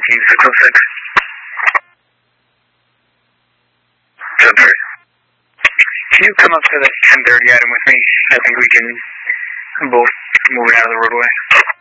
King 606. 730. Can you come up to the 1030 item with me? I think we can both move it out of the roadway.